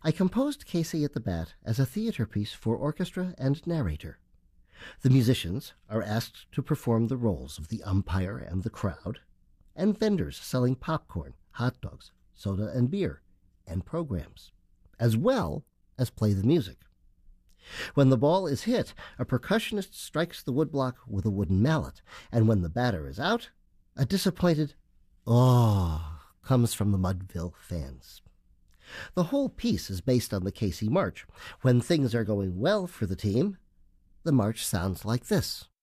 I composed Casey at the Bat as a theater piece for orchestra and narrator. The musicians are asked to perform the roles of the umpire and the crowd, and vendors selling popcorn, hot dogs, soda and beer, and programs, as well as play the music. When the ball is hit, a percussionist strikes the woodblock with a wooden mallet, and when the batter is out, a disappointed "oh" comes from the Mudville fans. The whole piece is based on the Casey March. When things are going well for the team, the march sounds like this.